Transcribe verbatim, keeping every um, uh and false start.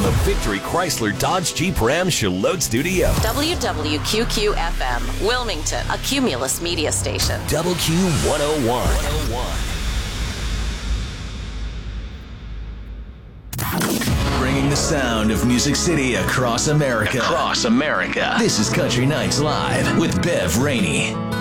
from the Victory Chrysler Dodge Jeep Ram Charlotte Studio. W W Q Q F M, Wilmington, a Cumulus media station. Double Q one oh one. Bringing the sound of Music City across America. Across America. This is Country Nights Live with Bev Rainey.